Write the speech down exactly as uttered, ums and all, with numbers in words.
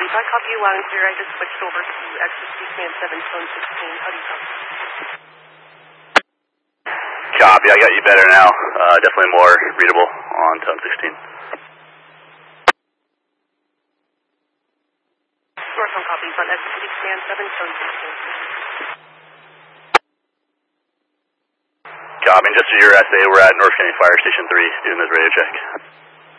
copy. If I copy you loud and clear, I just switched over to X S C command seven, tone sixteen. How do you copy? Copy, I got you better now. Uh, definitely more readable on tone sixteen. Northbound copies on X S C command seven, tone sixteen. Copy, and just as your S A, we're at North County Fire Station three doing this radio check.